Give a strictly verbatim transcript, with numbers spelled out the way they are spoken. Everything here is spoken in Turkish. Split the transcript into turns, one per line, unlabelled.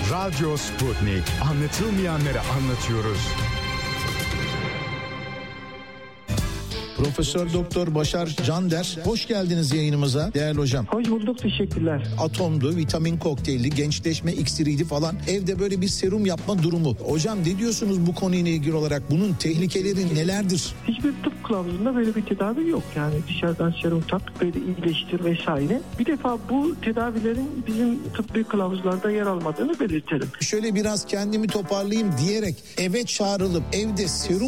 Radyo Sputnik. Anlatılmayanları anlatıyoruz.
Profesör Doktor Başar Cander, hoş geldiniz yayınımıza değerli hocam.
Hoş bulduk, teşekkürler.
Atomdu, vitamin kokteyli, gençleşme iksiriydi falan, evde böyle bir serum yapma durumu. Hocam ne diyorsunuz bu konuyla ilgili olarak? Bunun tehlikeleri nelerdir?
Hiçbir tıp kılavuzunda böyle bir tedavi yok. Yani dışarıdan serum tak, böyle iyileştir vesaire. Bir defa bu tedavilerin bizim tıbbi kılavuzlarda yer almadığını belirtelim.
Şöyle biraz kendimi toparlayayım diyerek eve çağrılıp evde serum